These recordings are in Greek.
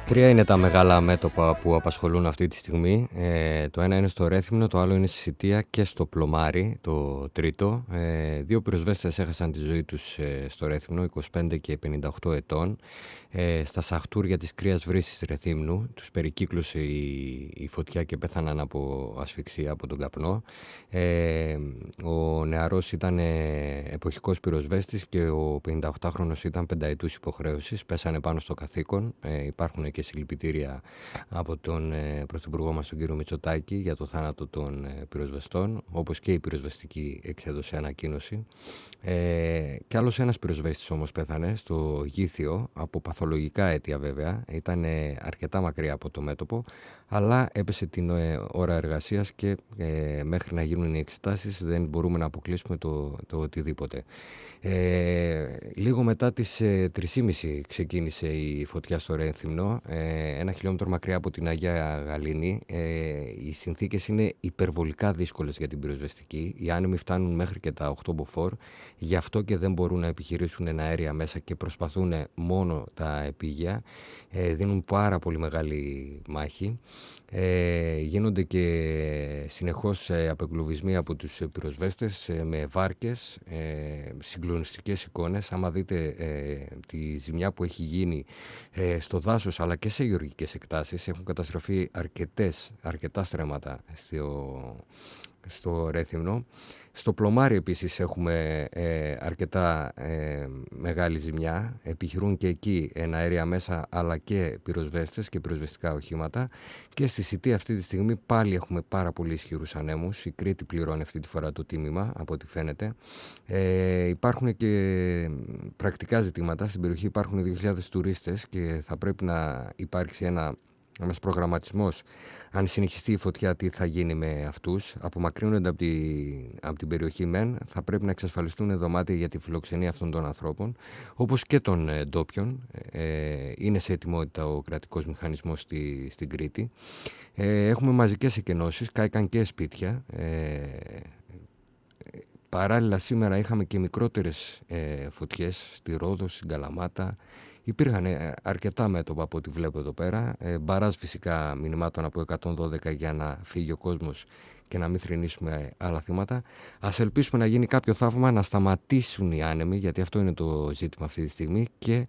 Τρία είναι τα μεγάλα μέτωπα που απασχολούν αυτή τη στιγμή. Το ένα είναι στο Ρέθυμνο, το άλλο είναι στη Σιτία και στο Πλωμάρι, το τρίτο. Δύο πυροσβέστες έχασαν τη ζωή τους στο Ρέθυμνο, 25 και 58 ετών. Στα σαχτούρια της Κρύας Βρύσης Ρεθύμνου τους περικύκλωσε η φωτιά και πέθαναν από ασφυξία, από τον καπνό. Ο νεαρός ήταν εποχικός πυροσβέστης και ο 58χρονος ήταν πενταετούς υποχρέωσης. Πέσανε πάνω στο καθήκον. Υπάρχουν και συλληπιτήρια από τον Πρωθυπουργό μας, τον κύριο Μητσοτάκη, για το θάνατο των πυροσβεστών, όπως και η πυροσβεστική εξέδωσε ανακοίνωση. Κι άλλος ένας πυροσβέστης όμως πέθανε στο Γήθιο, από παθολογικά αίτια βέβαια. Ήταν αρκετά μακριά από το μέτωπο, αλλά έπεσε την ώρα εργασίας και μέχρι να γίνουν οι εξετάσεις δεν μπορούμε να αποκλείσουμε το οτιδήποτε. Λίγο μετά τις 3.30 ξεκίνησε η φωτιά στο Ρέθυμνο, 1 χιλιόμετρο μακριά από την Αγία Γαλήνη. Οι συνθήκες είναι υπερβολικά δύσκολες για την πυροσβεστική. Οι άνεμοι φτάνουν μέχρι και τα 8 μποφόρ, γι' αυτό και δεν μπορούν να επιχειρήσουν αέρια μέσα και προσπαθούν μόνο τα επίγεια. Δίνουν πάρα πολύ μεγάλη μάχη. Γίνονται και συνεχώς απεγκλωβισμοί από τους πυροσβέστες με βάρκες, συγκλονιστικές εικόνες. Άμα δείτε τη ζημιά που έχει γίνει στο δάσος αλλά και σε γεωργικές εκτάσεις, έχουν καταστραφεί αρκετά στρέμματα στο Ρέθυμνο. Στο Πλωμάρι επίσης έχουμε αρκετά μεγάλη ζημιά. Επιχειρούν και εκεί εναέρια μέσα αλλά και πυροσβέστες και πυροσβεστικά οχήματα. Και στη Σιτία αυτή τη στιγμή πάλι έχουμε πάρα πολύ ισχυρούς ανέμους. Η Κρήτη πληρώνει αυτή τη φορά το τίμημα, από ό,τι φαίνεται. Υπάρχουν και πρακτικά ζητήματα. Στην περιοχή υπάρχουν 2.000 τουρίστες και θα πρέπει να υπάρξει ένας προγραμματισμός. Αν συνεχιστεί η φωτιά, τι θα γίνει με αυτούς? Απομακρύνονται από την περιοχή μεν, θα πρέπει να εξασφαλιστούν δωμάτια για τη φιλοξενία αυτών των ανθρώπων, όπως και των ντόπιων. Είναι σε ετοιμότητα ο κρατικός μηχανισμός στην Κρήτη. Έχουμε μαζικές εκενώσεις, κάηκαν και σπίτια. Παράλληλα σήμερα είχαμε και μικρότερες φωτιές στη Ρόδο, στην Καλαμάτα. Υπήρχαν αρκετά μέτωπα από ό,τι βλέπω εδώ πέρα. Μπαράζ φυσικά μηνυμάτων από 112 για να φύγει ο κόσμος και να μην θρηνήσουμε άλλα θύματα. Ας ελπίσουμε να γίνει κάποιο θαύμα, να σταματήσουν οι άνεμοι, γιατί αυτό είναι το ζήτημα αυτή τη στιγμή. Και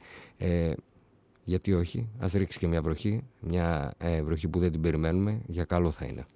γιατί όχι, ας ρίξει και μια βροχή που δεν την περιμένουμε, για καλό θα είναι.